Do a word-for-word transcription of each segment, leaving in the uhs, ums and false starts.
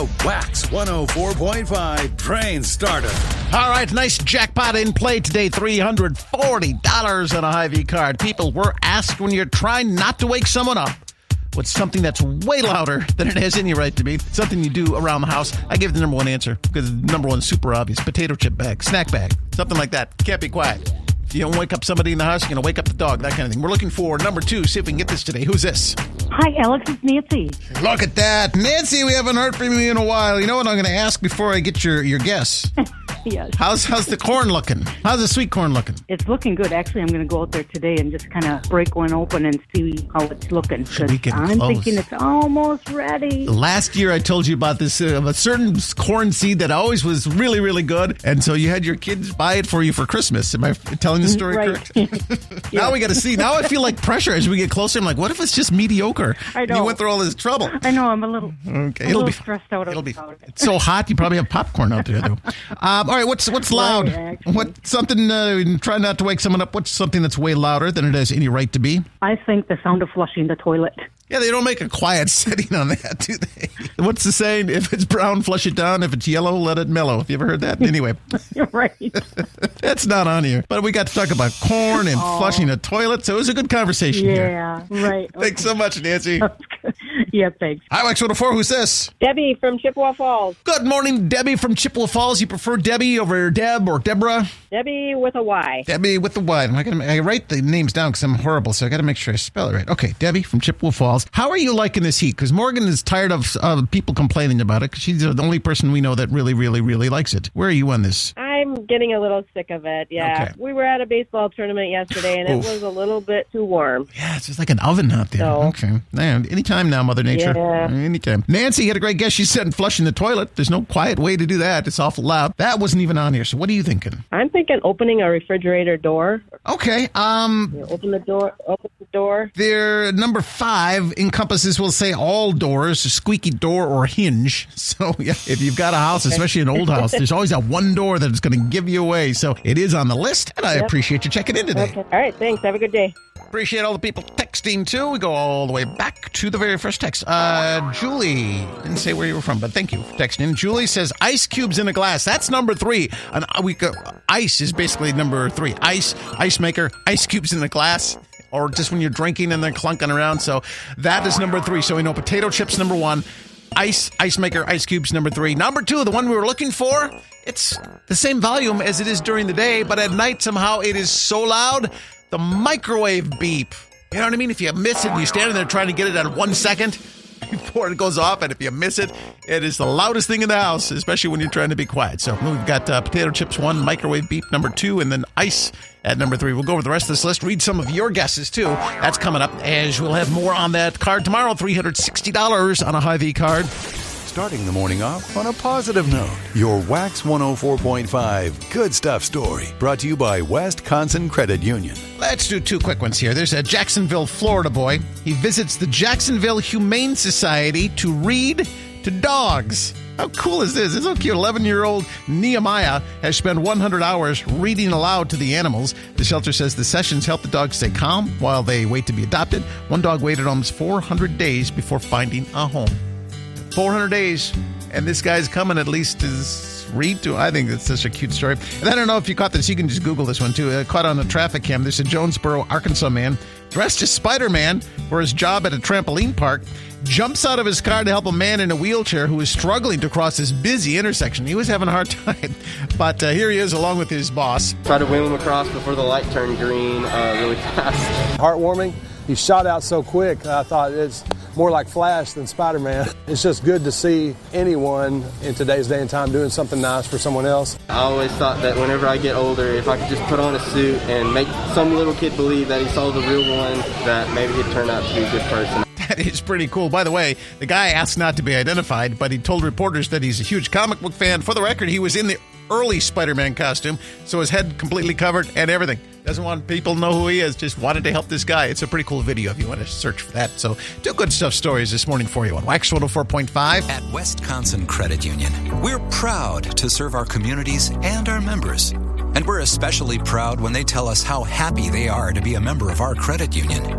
Wax one oh four point five Train Starter. All right, nice jackpot in play today. three hundred forty dollars on a Hy-Vee card. People were asked when you're trying not to wake someone up, what's something that's way louder than it has any right to be? Something you do around the house. I give the number one answer because number one is super obvious. Potato chip bag, snack bag, something like that. Can't be quiet. If you don't wake up somebody in the house, you're going to wake up the dog, that kind of thing. We're looking for number two. See if we can get this today. Who's this? Hi, Alex. It's Nancy. Look at that. Nancy, we haven't heard from you in a while. You know what I'm going to ask before I get your, your guess? Yes. How's how's the corn looking? How's the sweet corn looking? It's looking good. Actually, I'm going to go out there today and just kind of break one open and see how it's looking. Should we get I'm close? thinking it's almost ready. Last year, I told you about this uh, of a certain corn seed that always was really, really good, and so you had your kids buy it for you for Christmas. Am I telling the story Right. correct? Now we got to see. Now I feel like pressure as we get closer. I'm like, what if it's just mediocre? I know. You went through all this trouble. I know. I'm a little, Okay, I'm a it'll little be stressed out It'll be. about it. It's so hot. You probably have popcorn out there, though. Um, all right, what's what's loud? Right, actually. What something? Uh, try not to wake someone up. What's something that's way louder than it has any right to be? I think the sound of flushing the toilet. Yeah, they don't make a quiet setting on that, do they? What's the saying? If it's brown, flush it down. If it's yellow, let it mellow. Have you ever heard that? Anyway. You're right. That's not on here. But we got to talk about corn and Oh. flushing a toilet, so it was a good conversation here. Yeah, right. Thanks so much, Nancy. Yeah, thanks. Hi, Wax one oh four. Who's this? Debbie from Chippewa Falls. Good morning, Debbie from Chippewa Falls. You prefer Debbie over Deb or Deborah? Debbie with a Y. Debbie with the Y. I, gotta, I write the names down because I'm horrible, so I got to make sure I spell it right. Okay, Debbie from Chippewa Falls. How are you liking this heat? Because Morgan is tired of uh, people complaining about it because she's the only person we know that really, really, really likes it. Where are you on this? I'm getting a little sick of it, yeah. Okay. We were at a baseball tournament yesterday, and it Oof. was a little bit too warm. Yeah, it's just like an oven out there. So- Okay. Man, anytime now, Mother Nature. Yeah. Anytime. Nancy had a great guess. She said flushing the toilet. There's no quiet way to do that. It's awful loud. That wasn't even on here. So what are you thinking? I'm thinking opening a refrigerator door. Okay. Um, You open the door, open the door. their number five encompasses, we'll say, all doors, a squeaky door or hinge. So yeah, if you've got a house, especially an old house, there's always that one door that's going to give you away. So it is on the list, and I Yep. appreciate you checking in today. Okay. All right, thanks. Have a good day. Appreciate all the people texting, too. We go all the way back to the very first text. Uh, Julie, didn't say where you were from, but thank you for texting in. Julie says, ice cubes in a glass. That's number three. An, uh, we go, ice is basically number three. Ice, ice maker, ice cubes in a glass. Or just when you're drinking and they're clunking around. So that is number three. So we know potato chips, number one. Ice, ice maker, ice cubes, number three. Number two, the one we were looking for, it's the same volume as it is during the day, but at night somehow it is so loud. The microwave beep. You know what I mean? If you miss it and you're standing there trying to get it at one second before it goes off, and if you miss it, it is the loudest thing in the house, especially when you're trying to be quiet. So we've got uh, potato chips one, microwave beep number two, and then ice at number three. We'll go over the rest of this list, read some of your guesses too. That's coming up, as we'll have more on that card tomorrow. three hundred sixty dollars on a Hy-Vee card. Starting the morning off on a positive note. Your Wax one oh four point five Good Stuff story. Brought to you by Wisconsin Credit Union. Let's do two quick ones here. There's a Jacksonville, Florida boy. He visits the Jacksonville Humane Society to read to dogs. How cool is this? It's so cute. eleven-year-old Nehemiah has spent one hundred hours reading aloud to the animals. The shelter says the sessions help the dogs stay calm while they wait to be adopted. One dog waited almost four hundred days before finding a home. four hundred days, and this guy's coming at least to read to. I think it's such a cute story. And I don't know if you caught this. You can just Google this one, too. Uh, caught on a traffic cam. There's a Jonesboro, Arkansas man dressed as Spider-Man for his job at a trampoline park. Jumps out of his car to help a man in a wheelchair who is struggling to cross this busy intersection. He was having a hard time. But uh, here he is along with his boss. Try to wheel him across before the light turned green uh, really fast. Heartwarming. He shot out so quick, I thought it's more like Flash than Spider-Man. It's just good to see anyone in today's day and time doing something nice for someone else. I always thought that whenever I get older, if I could just put on a suit and make some little kid believe that he saw the real one, that maybe he'd turn out to be a good person. That is pretty cool. By the way, the guy asked not to be identified, but he told reporters that he's a huge comic book fan. For the record, he was in the early Spider-Man costume, so his head completely covered and everything. Doesn't want people to know who he is, just wanted to help this guy. It's a pretty cool video if you want to search for that. So, two good stuff stories this morning for you on Wax one oh four point five. At Wisconsin Credit Union, we're proud to serve our communities and our members. And we're especially proud when they tell us how happy they are to be a member of our credit union.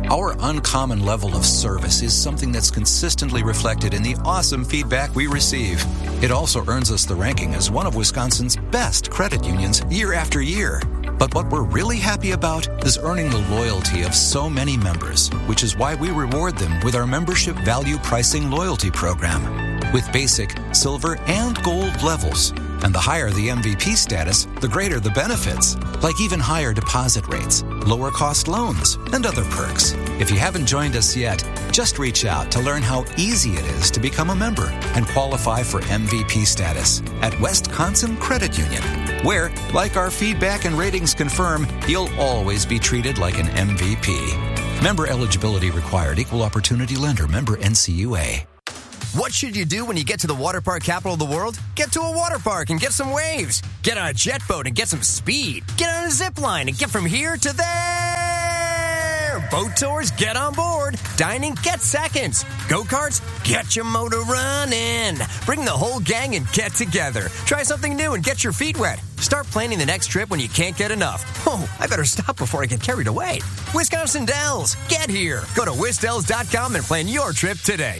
Our uncommon level of service is something that's consistently reflected in the awesome feedback we receive. It also earns us the ranking as one of Wisconsin's best credit unions year after year. But what we're really happy about is earning the loyalty of so many members, which is why we reward them with our membership value pricing loyalty program. With basic, silver, and gold levels. And the higher the M V P status, the greater the benefits, like even higher deposit rates, lower cost loans, and other perks. If you haven't joined us yet, just reach out to learn how easy it is to become a member and qualify for M V P status at Wisconsin Credit Union, where, like our feedback and ratings confirm, you'll always be treated like an M V P. Member eligibility required. Equal opportunity lender. Member N C U A. What should you do when you get to the water park capital of the world? Get to a water park and get some waves. Get on a jet boat and get some speed. Get on a zip line and get from here to there. Boat tours, get on board. Dining, get seconds. Go-karts, get your motor running. Bring the whole gang and get together. Try something new and get your feet wet. Start planning the next trip when you can't get enough. Oh, I better stop before I get carried away. Wisconsin Dells, get here. Go to wisdells dot com and plan your trip today.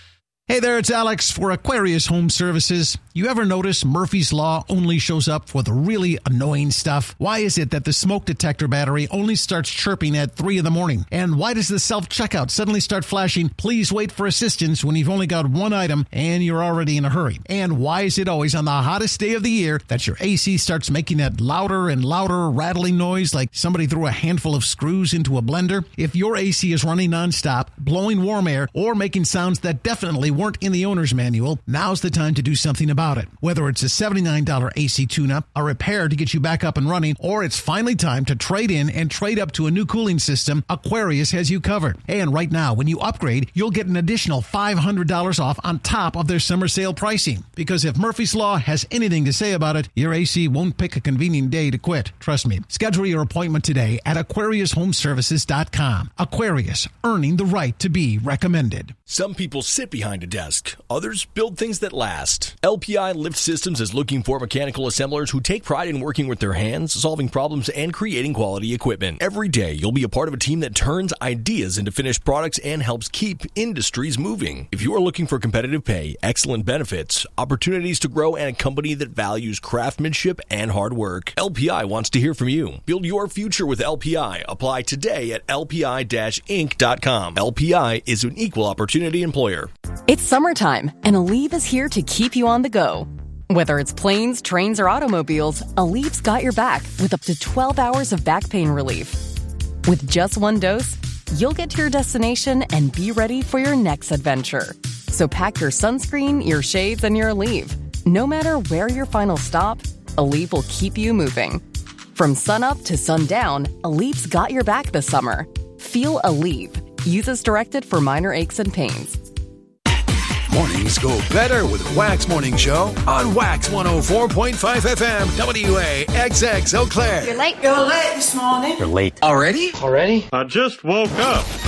Hey there, it's Alex for Aquarius Home Services. You ever notice Murphy's Law only shows up for the really annoying stuff? Why is it that the smoke detector battery only starts chirping at three in the morning? And why does the self-checkout suddenly start flashing, please wait for assistance, when you've only got one item and you're already in a hurry? And why is it always on the hottest day of the year that your A C starts making that louder and louder rattling noise like somebody threw a handful of screws into a blender? If your A C is running nonstop, blowing warm air, or making sounds that definitely weren't in the owner's manual, now's the time to do something about it. Whether it's a seventy-nine dollars A C tune-up, a repair to get you back up and running, or it's finally time to trade in and trade up to a new cooling system, Aquarius has you covered. And right now, when you upgrade, you'll get an additional five hundred dollars off on top of their summer sale pricing. Because if Murphy's Law has anything to say about it, your A C won't pick a convenient day to quit. Trust me. Schedule your appointment today at aquarius home services dot com. Aquarius, earning the right to be recommended. Some people sit behind a desk. Others build things that last. L P I Lift Systems is looking for mechanical assemblers who take pride in working with their hands, solving problems, and creating quality equipment. Every day, you'll be a part of a team that turns ideas into finished products and helps keep industries moving. If you are looking for competitive pay, excellent benefits, opportunities to grow, and a company that values craftsmanship and hard work, L P I wants to hear from you. Build your future with L P I. Apply today at L P I inc dot com. L P I is an equal opportunity employer. It's summertime, and Aleve is here to keep you on the go. Whether it's planes, trains, or automobiles, Aleve's got your back with up to twelve hours of back pain relief. With just one dose, you'll get to your destination and be ready for your next adventure. So pack your sunscreen, your shades, and your Aleve. No matter where your final stop, Aleve will keep you moving. From sunup to sundown, Aleve's got your back this summer. Feel Aleve. Use as directed for minor aches and pains. Mornings go better with Wax Morning Show on Wax one oh four point five F M, W A X X Eau Claire. You're late. You're late this morning. You're late. Already? Already? I just woke up.